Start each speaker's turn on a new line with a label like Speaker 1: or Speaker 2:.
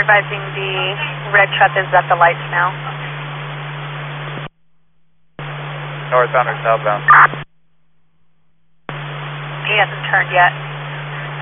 Speaker 1: advising the red truck is at the lights now.
Speaker 2: Northbound or southbound?
Speaker 1: He hasn't turned yet.